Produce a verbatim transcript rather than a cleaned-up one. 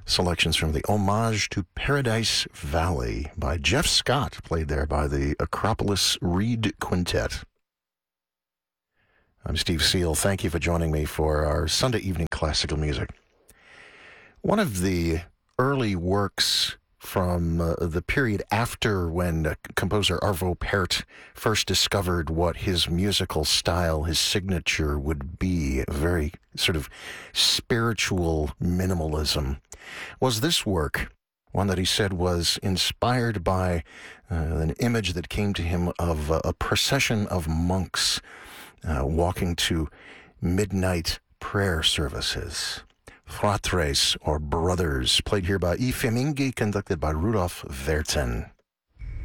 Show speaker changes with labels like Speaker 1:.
Speaker 1: Selections from the Homage to Paradise Valley by Jeff Scott, played there by the Acropolis Reed Quintet. I'm Steve Seal. Thank you for joining me for our Sunday evening classical music. One of the early works from uh, the period after when uh, composer Arvo Pärt first discovered what his musical style, his signature would be, a very sort of spiritual minimalism, was this work, one that he said was inspired by uh, an image that came to him of uh, a procession of monks uh, walking to midnight prayer services. Fratres, or Brothers, played here by I Fiammingi, conducted by Rudolf Werthen.